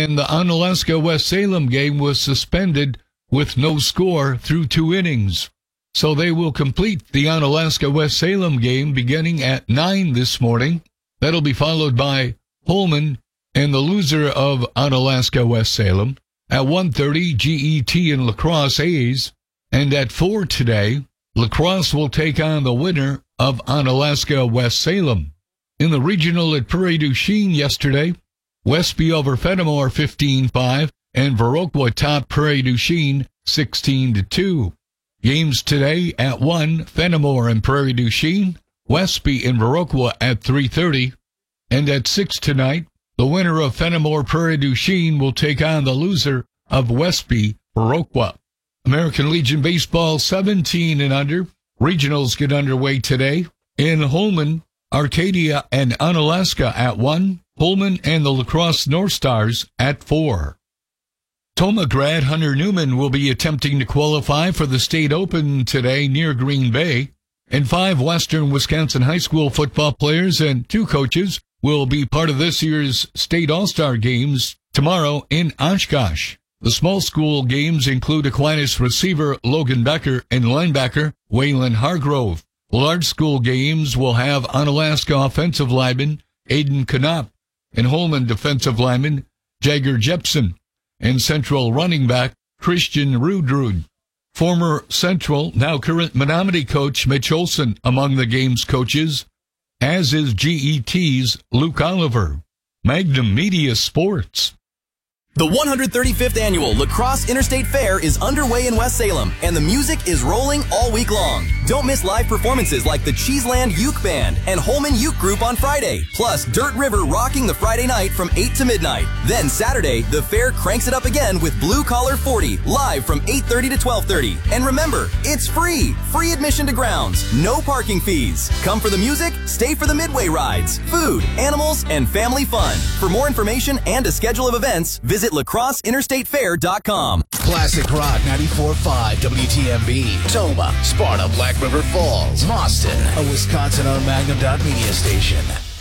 and the Onalaska West Salem game was suspended with no score through 2 innings. So they will complete the Onalaska West Salem game beginning at 9 this morning. That'll be followed by Holman and the loser of Onalaska West Salem. At 1:30, GET and La Crosse A's. And at 4 today, La Crosse will take on the winner of Onalaska West Salem. In the regional at Prairie du Chien yesterday, Westby over Fenimore 15-5, and Viroqua topped Prairie du Chien 16-2. Games today at 1, Fenimore and Prairie du Chien, Westby and Viroqua at 3:30, and at 6 tonight, the winner of Fenimore Prairie du Chien will take on the loser of Westby Viroqua. American Legion Baseball 17 and under. Regionals get underway today. In Holman, Arcadia and Onalaska at 1. Holman and the La Crosse North Stars at 4. Toma grad Hunter Newman will be attempting to qualify for the State Open today near Green Bay. And 5 Western Wisconsin high school football players and 2 coaches will be part of this year's State All-Star Games tomorrow in Oshkosh. The small school games include Aquinas receiver Logan Becker and linebacker Waylon Hargrove. The large school games will have Onalaska offensive lineman Aiden Knopp and Holman defensive lineman Jagger Jepson and Central running back Christian Rudrud. Former Central, now current Menominee coach Mitch Olson among the game's coaches, as is GET's Luke Oliver. Magnum Media Sports. The 135th Annual La Crosse Interstate Fair is underway in West Salem, and the music is rolling all week long. Don't miss live performances like the Cheeseland Uke Band and Holman Uke Group on Friday, plus Dirt River rocking the Friday night from 8 to midnight. Then Saturday, the fair cranks it up again with Blue Collar 40, live from 8:30 to 12:30. And remember, it's free! Free admission to grounds, no parking fees. Come for the music, stay for the midway rides, food, animals, and family fun. For more information and a schedule of events, visit lacrosseinterstatefair.com. Classic Rock 94.5 WTMB, Toma, Sparta, Black River Falls, Boston, a Wisconsin-owned Magnum Media station.